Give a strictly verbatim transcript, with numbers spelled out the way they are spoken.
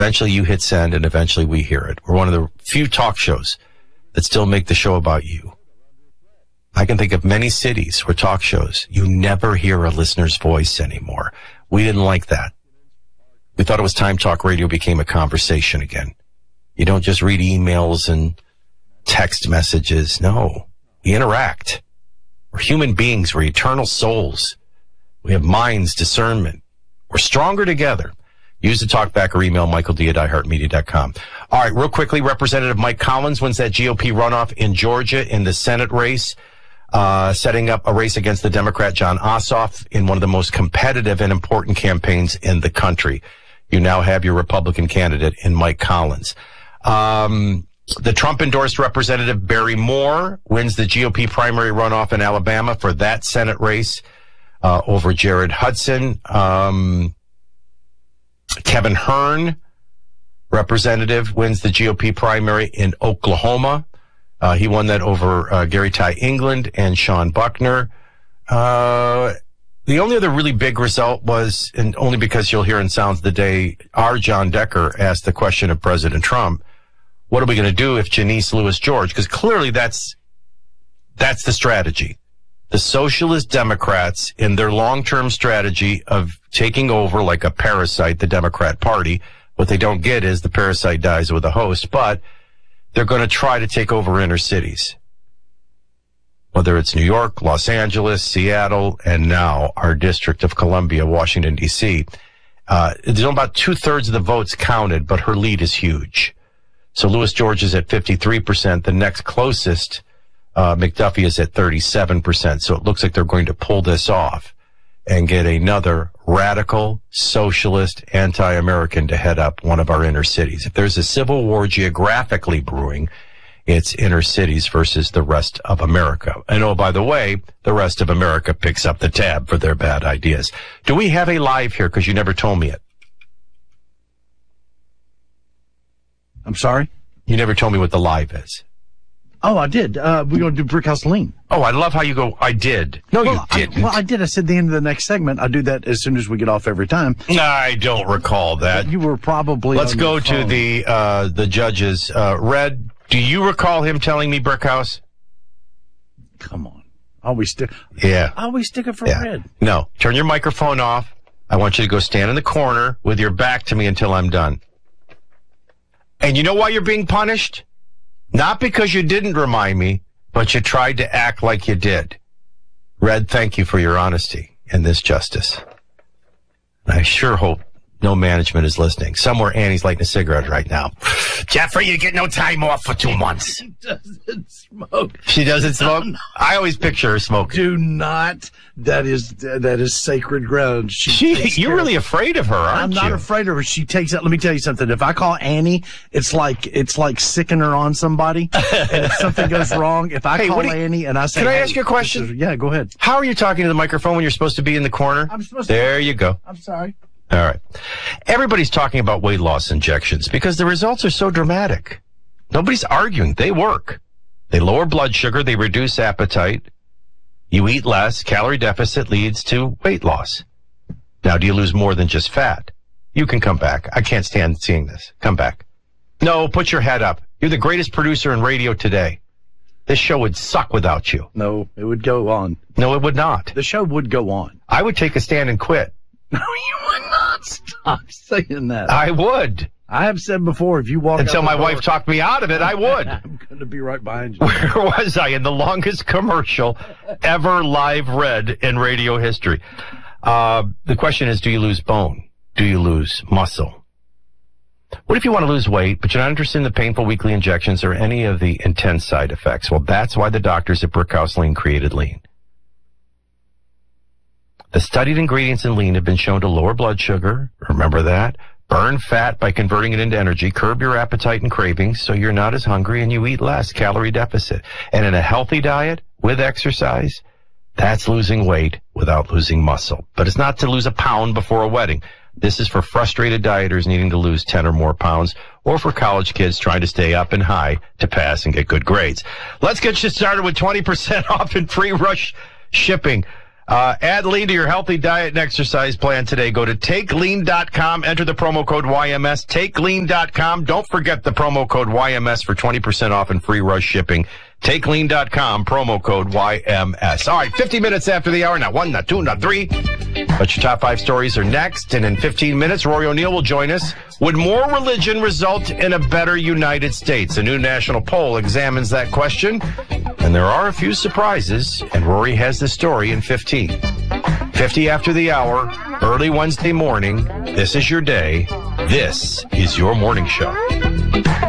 Eventually you hit send, and eventually we hear it. We're one of the few talk shows that still make the show about you. I can think of many cities or talk shows you never hear a listener's voice anymore. We didn't like that. We thought it was time talk radio became a conversation again. You don't just read emails and text messages. No, we interact. We're human beings. We're eternal souls. We have minds, discernment. We're stronger together. Use the talkback or email Michael D at i heart media dot com. All right, real quickly, Representative Mike Collins wins that G O P runoff in Georgia in the Senate race, uh, setting up a race against the Democrat Jon Ossoff in one of the most competitive and important campaigns in the country. You now have your Republican candidate in Mike Collins. Um, the Trump-endorsed Representative Barry Moore wins the G O P primary runoff in Alabama for that Senate race uh, over Jared Hudson. Um, Kevin Hern, representative, wins the G O P primary in Oklahoma. Uh, he won that over uh, Gary Ty England and Sean Buckner. Uh, the only other really big result was, and only because you'll hear in Sounds of the Day, our John Decker asked the question of President Trump, what are we going to do if Janice Lewis George? Because clearly that's that's the strategy. The socialist Democrats, in their long-term strategy of taking over like a parasite, the Democrat Party, what they don't get is the parasite dies with the host, but they're going to try to take over inner cities. Whether it's New York, Los Angeles, Seattle, and now our District of Columbia, Washington, D C Uh, there's about two-thirds of the votes counted, but her lead is huge. So Lewis George is at fifty-three percent. The next closest, uh, McDuffie, is at thirty-seven percent. So it looks like they're going to pull this off and get another radical, socialist, anti-American to head up one of our inner cities. If there's a civil war geographically brewing, it's inner cities versus the rest of America. And oh, by the way, the rest of America picks up the tab for their bad ideas. Do we have a live here? Because you never told me it. I'm sorry? You never told me what the live is. Oh, I did. Uh, we're going to do Brickhouse Lean. Oh, I love how you go, I did. No, well, you didn't. I, well, I did. I said the end of the next segment. I do that as soon as we get off every time. I don't recall that. You were probably Let's go to the uh, the judges. Uh, Red, do you recall him telling me Brickhouse? Come on. Always stick. Yeah. Always stick it for yeah. Red. No. Turn your microphone off. I want you to go stand in the corner with your back to me until I'm done. And you know why you're being punished? Not because you didn't remind me, but you tried to act like you did. Red, thank you for your honesty in this justice. I sure hope no management is listening. Somewhere Annie's lighting a cigarette right now. Jeffrey, you get no time off for two months. She doesn't smoke. She doesn't smoke? I always picture her smoking. Do not. That is that is sacred ground. She she, you're really afraid of her, aren't I'm you? not afraid of her. She takes it. Let me tell you something. If I call Annie, it's like it's like sicking her on somebody. And if something goes wrong, if I hey, call you, Annie and I say, can I hey, ask you a question? Is, yeah, go ahead. How are you talking to the microphone when you're supposed to be in the corner? I'm supposed to. There to. you go. I'm sorry. All right. Everybody's talking about weight loss injections because the results are so dramatic. Nobody's arguing. They work. They lower blood sugar. They reduce appetite. You eat less. Calorie deficit leads to weight loss. Now, do you lose more than just fat? You can come back. I can't stand seeing this. Come back. No, put your head up. You're the greatest producer in radio today. This show would suck without you. No, it would go on. No, it would not. The show would go on. I would take a stand and quit. No, you would not. Stop saying that. I would. I have said before, if you walk Until my door, wife talked me out of it, I would. I'm going to be right behind you. Where was I in the longest commercial ever live read in radio history? Uh, the question is, do you lose bone? Do you lose muscle? What if you want to lose weight, but you're not interested in the painful weekly injections or any of the intense side effects? Well, that's why the doctors at Brickhouse Lean created Lean. The studied ingredients in Lean have been shown to lower blood sugar, remember that, burn fat by converting it into energy, curb your appetite and cravings so you're not as hungry and you eat less, calorie deficit. And in a healthy diet with exercise, that's losing weight without losing muscle. But it's not to lose a pound before a wedding. This is for frustrated dieters needing to lose ten or more pounds, or for college kids trying to stay up and high to pass and get good grades. Let's get you started with twenty percent off and free rush shipping. Uh, add lean to your healthy diet and exercise plan today. Go to take lean dot com. Enter the promo code Y M S. take lean dot com. Don't forget the promo code Y M S for twenty percent off and free rush shipping. take lean dot com, promo code Y M S. All right, fifty minutes after the hour. Not one, not two, not three. But your top five stories are next. And in fifteen minutes, Rory O'Neill will join us. Would more religion result in a better United States? A new national poll examines that question. And there are a few surprises. And Rory has the story in fifteen. fifty after the hour, early Wednesday morning. This is your day. This is your morning show.